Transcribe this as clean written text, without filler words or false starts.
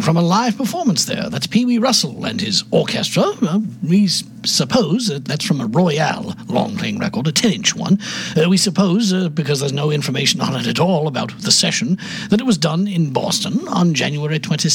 from a live performance there. That's Pee Wee Russell and his orchestra. We suppose that's from a Royale long-playing record, a 10-inch one. We suppose, because there's no information on it at all about the session, that it was done in Boston on January 22nd.